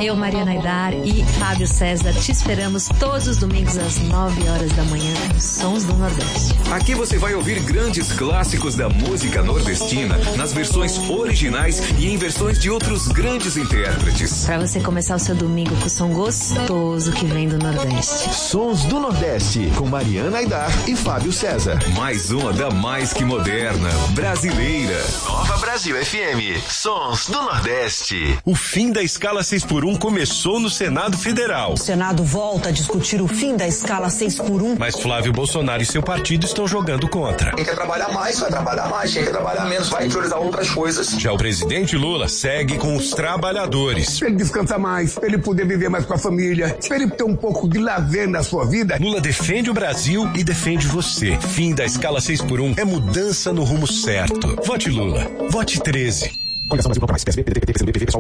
Eu, Mariana Aidar e Fábio César te esperamos todos os domingos às 9 horas da manhã nos Sons do Nordeste. Aqui você vai ouvir grandes clássicos da música nordestina nas versões originais e em versões de outros grandes intérpretes. Para você começar o seu domingo com o som gostoso que vem do Nordeste. Sons do Nordeste, com Mariana Aidar e Fábio César. Mais uma da mais que moderna, brasileira. Nova Brasil FM, Sons do Nordeste. O fim da escala 6x1 começou no Senado Federal. O Senado volta a discutir o fim da escala 6x1. Mas Flávio Bolsonaro e seu partido estão jogando contra. Quem quer trabalhar mais, vai trabalhar mais. Quem quer trabalhar menos, vai priorizar outras coisas. Já o presidente Lula segue com os trabalhadores. Pra ele descansar mais, pra ele poder viver mais com a família, pra ele ter um pouco de lazer na sua vida. Lula defende o Brasil e defende você. Fim da escala 6x1 é mudança no rumo certo. Vote Lula. Vote 13. Coligação Brasil Bloco Mais, PSB, PDT, PT, PCdoB, PV, PSOL,